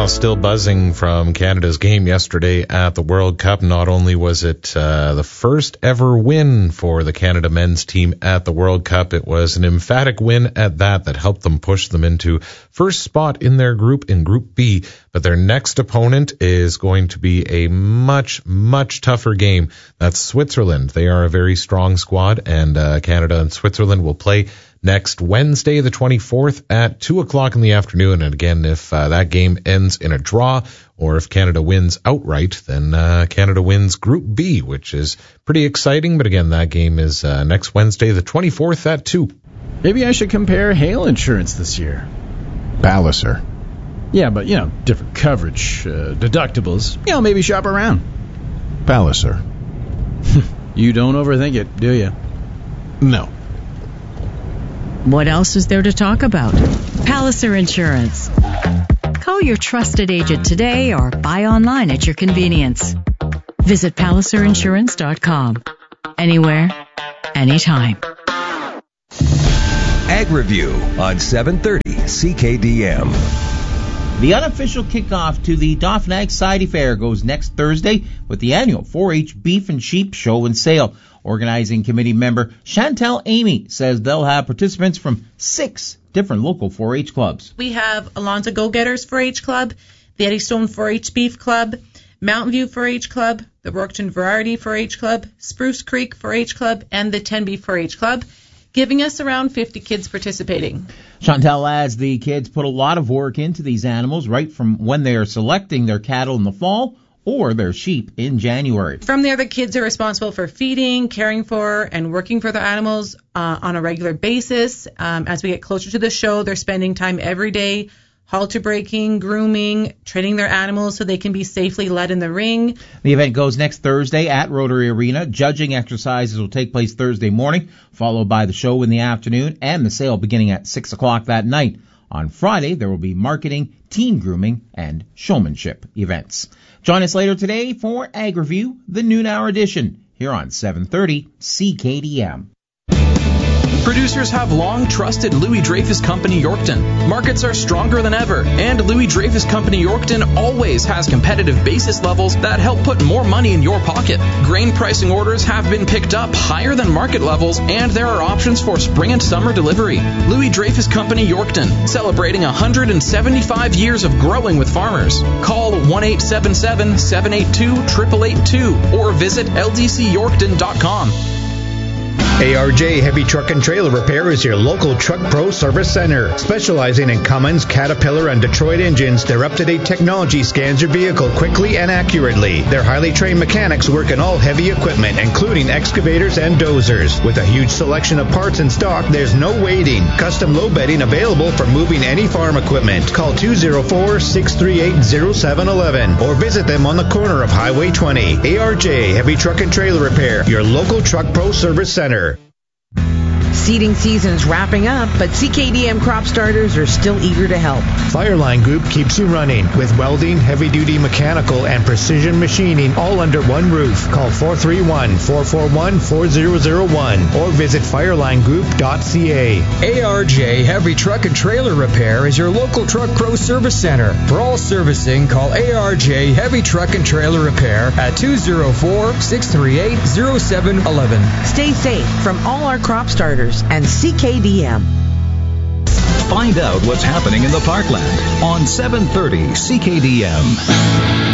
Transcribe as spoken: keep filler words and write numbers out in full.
Well, still buzzing from Canada's game yesterday at the World Cup. Not only was it uh, the first ever win for the Canada men's team at the World Cup, it was an emphatic win at that that helped them push them into first spot in their group in Group B. But their next opponent is going to be a much, much tougher game. That's Switzerland. They are a very strong squad, and uh, Canada and Switzerland will play next Wednesday, the twenty-fourth at two o'clock in the afternoon. And again, if uh, that game ends in a draw or if Canada wins outright, then uh, Canada wins Group B, which is pretty exciting. But again, that game is uh, next Wednesday, the twenty-fourth at two. Maybe I should compare hail insurance this year. Palliser. Yeah, but, you know, different coverage, uh, deductibles. You know, maybe shop around. Palliser. You don't overthink it, do you? No. What else is there to talk about? Palliser Insurance. Call your trusted agent today or buy online at your convenience. Visit palliser insurance dot com. Anywhere, anytime. Ag Review on seven thirty C K D M. The unofficial kickoff to the Dauphin Ag Society Fair goes next Thursday with the annual four H Beef and Sheep Show and Sale. Organizing committee member Chantel Amy says they'll have participants from six different local four H clubs. We have Alonzo Go-Getters four H Club, the Eddystone four H Beef Club, Mountain View four H Club, the Rourketon Variety four H Club, Spruce Creek four H Club, and the Tenby four H Club, giving us around fifty kids participating. Chantel adds the kids put a lot of work into these animals right from when they are selecting their cattle in the fall or their sheep in January. From there, the kids are responsible for feeding, caring for, and working for their animals uh, on a regular basis. Um, as we get closer to the show, they're spending time every day halter breaking, grooming, training their animals so they can be safely led in the ring. The event goes next Thursday at Rotary Arena. Judging exercises will take place Thursday morning, followed by the show in the afternoon and the sale beginning at six o'clock that night. On Friday, there will be marketing, team grooming, and showmanship events. Join us later today for Ag Review, the noon hour edition, here on seven thirty C K D M. Producers have long trusted Louis Dreyfus Company Yorkton. Markets are stronger than ever, and Louis Dreyfus Company Yorkton always has competitive basis levels that help put more money in your pocket. Grain pricing orders have been picked up higher than market levels, and there are options for spring and summer delivery. Louis Dreyfus Company Yorkton, celebrating one hundred seventy-five years of growing with farmers. Call one eight seven seven, seven eight two, eight eight eight two or visit L D C Yorkton dot com. A R J Heavy Truck and Trailer Repair is your local Truck Pro Service Center. Specializing in Cummins, Caterpillar, and Detroit engines, their up-to-date technology scans your vehicle quickly and accurately. Their highly trained mechanics work in all heavy equipment, including excavators and dozers. With a huge selection of parts in stock, there's no waiting. Custom low bedding available for moving any farm equipment. Call two oh four, six three eight, oh seven one one or visit them on the corner of Highway twenty. A R J Heavy Truck and Trailer Repair, your local Truck Pro Service Center. Seeding season's wrapping up, but C K D M crop starters are still eager to help. Fireline Group keeps you running with welding, heavy-duty mechanical, and precision machining all under one roof. Call four three one, four four one, four zero zero one or visit fireline group dot c a. A R J Heavy Truck and Trailer Repair is your local Truck Pro Service Center. For all servicing, call A R J Heavy Truck and Trailer Repair at two oh four, six three eight, oh seven one one. Stay safe from all our crop starters and C K D M. Find out what's happening in the Parkland on seven thirty C K D M.